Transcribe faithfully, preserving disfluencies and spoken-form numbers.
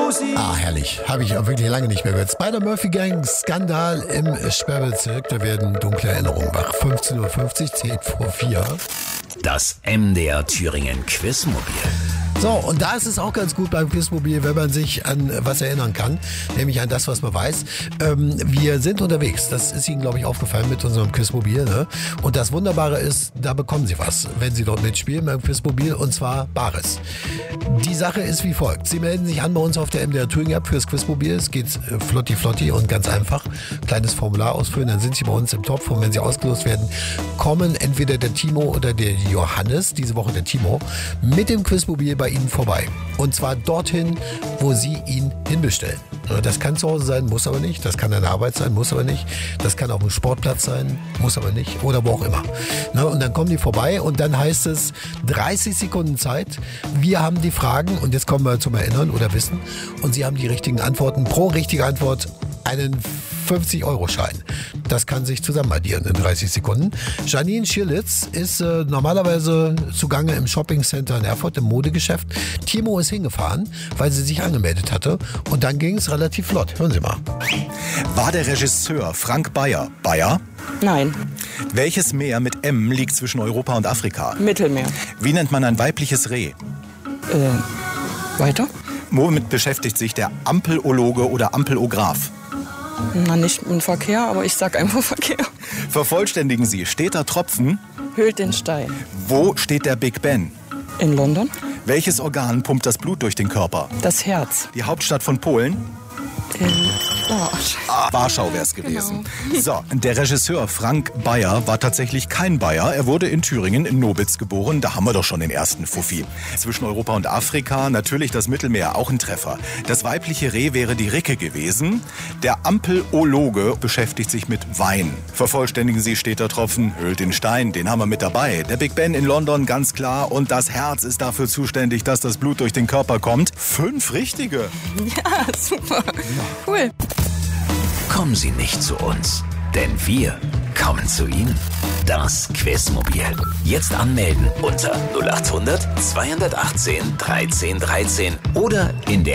Ah, herrlich. Habe ich auch wirklich lange nicht mehr gehört. Spider-Murphy-Gang, Skandal im Sperrbezirk. Da werden dunkle Erinnerungen wach. fünfzehn Uhr fünfzig, zehn vor vier. Das M D R Thüringen Quizmobil. So, und da ist es auch ganz gut beim Quizmobil, wenn man sich an was erinnern kann, nämlich an das, was man weiß. Ähm, wir sind unterwegs, das ist Ihnen, glaube ich, aufgefallen mit unserem Quizmobil. Ne? Und das Wunderbare ist, da bekommen Sie was, wenn Sie dort mitspielen beim Quizmobil, und zwar Bares. Die Sache ist wie folgt. Sie melden sich an bei uns auf der M D R Thüringen App fürs Quizmobil. Es geht äh, flotti flotti und ganz einfach. Kleines Formular ausfüllen, dann sind Sie bei uns im Topf, und wenn Sie ausgelost werden, kommen entweder der Timo oder der Johannes, diese Woche der Timo, mit dem Quizmobil bei Ihnen vorbei. Und zwar dorthin, wo Sie ihn hinbestellen. Das kann zu Hause sein, muss aber nicht. Das kann eine Arbeit sein, muss aber nicht. Das kann auch ein Sportplatz sein, muss aber nicht. Oder wo auch immer. Und dann kommen die vorbei und dann heißt es dreißig Sekunden Zeit. Wir haben die Fragen und jetzt kommen wir zum Erinnern oder Wissen. Und Sie haben die richtigen Antworten. Pro richtige Antwort einen fünfzig-Euro-Schein. Das kann sich zusammen addieren in dreißig Sekunden. Janine Schirlitz ist äh, normalerweise zugange im Shoppingcenter in Erfurt, im Modegeschäft. Timo ist hingefahren, weil sie sich angemeldet hatte. Und dann ging es relativ flott. Hören Sie mal. War der Regisseur Frank Bayer Bayer? Nein. Welches Meer mit M liegt zwischen Europa und Afrika? Mittelmeer. Wie nennt man ein weibliches Reh? Äh, weiter? Womit beschäftigt sich der Ampelologe oder Ampelograph? Na, nicht mit Verkehr, aber ich sag einfach Verkehr. Vervollständigen Sie. Steter Tropfen. Höhlt den Stein. Wo steht der Big Ben? In London. Welches Organ pumpt das Blut durch den Körper? Das Herz. Die Hauptstadt von Polen? In oh, ah, Warschau wäre es gewesen. Genau. So, der Regisseur Frank Bayer war tatsächlich kein Bayer. Er wurde in Thüringen in Nobitz geboren. Da haben wir doch schon den ersten Fuffi. Zwischen Europa und Afrika natürlich das Mittelmeer, auch ein Treffer. Das weibliche Reh wäre die Ricke gewesen. Der Ampelologe beschäftigt sich mit Wein. Vervollständigen Sie, Steter Tropfen, höhlt den Stein, den haben wir mit dabei. Der Big Ben in London, ganz klar. Und das Herz ist dafür zuständig, dass das Blut durch den Körper kommt. Fünf richtige. Ja, super. Cool. Kommen Sie nicht zu uns, denn wir kommen zu Ihnen. Das Quizmobil. Jetzt anmelden unter null acht hundert zweihundertachtzehn dreizehn dreizehn oder in der